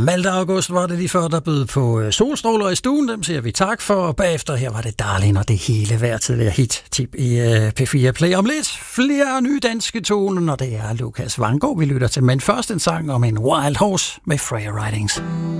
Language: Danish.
Malte August var det lige før, der bød på solstråler i stuen. Dem siger vi tak for. Og bagefter her var det Darling og det hele hver tidligere hit-tip i P4 Play. Om lidt flere nye danske toner, når det er Lukas Vangård, vi lytter til. Men først en sang om en wild horse med Freya Ridings.